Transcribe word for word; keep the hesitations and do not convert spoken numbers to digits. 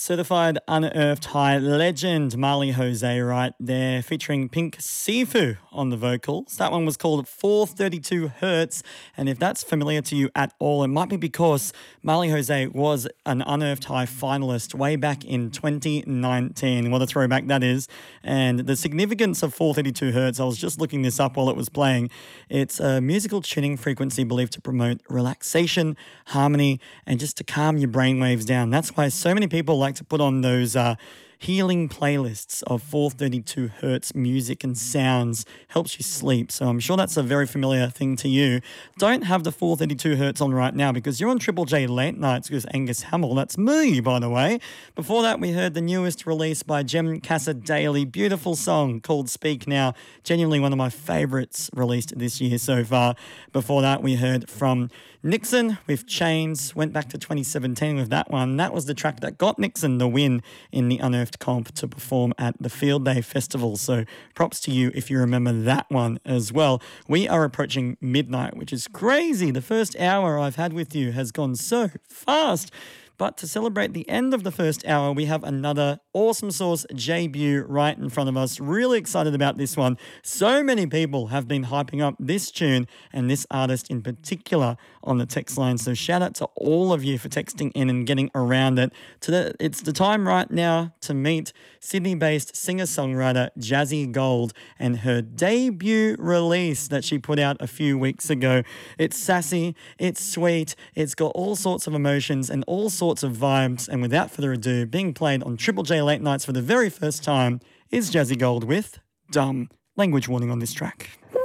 Certified Unearthed High legend Marley Jose right there, featuring Pink Sifu on the vocals. That one was called four thirty-two Hertz, and if that's familiar to you at all, it might be because Marley Jose was an Unearthed High finalist way back in twenty nineteen. What a throwback that is. And the significance of four thirty-two Hertz, I was just looking this up while it was playing. It's a musical tuning frequency believed to promote relaxation, harmony, and just to calm your brainwaves down. That's why so many people like to put on those uh, healing playlists of four thirty-two hertz music and sounds. Helps you sleep. So I'm sure that's a very familiar thing to you. Don't have the four thirty-two hertz on right now because you're on Triple J Late Nights with Angus Hamill. That's me, by the way. Before that, we heard the newest release by Jem Casa Daily. Beautiful song called Speak Now. Genuinely one of my favourites released this year so far. Before that, we heard from Nixon with Chains. Went back to twenty seventeen with that one. That was the track that got Nixon the win in the Unearthed comp to perform at the Field Day Festival. So props to you if you remember that one as well. We are approaching midnight, which is crazy. The first hour I've had with you has gone so fast. But to celebrate the end of the first hour, we have another Awesome Sauce debut right in front of us. Really excited about this one. So many people have been hyping up this tune and this artist in particular on the text line. So shout out to all of you for texting in and getting around it. Today, it's the time right now to meet Sydney-based singer-songwriter Jazzy Gold and her debut release that she put out a few weeks ago. It's sassy, it's sweet, it's got all sorts of emotions and all sorts of vibes. And without further ado, being played on Triple J Late Nights for the very first time is Jazzy Gold with Dumb. Language warning on this track.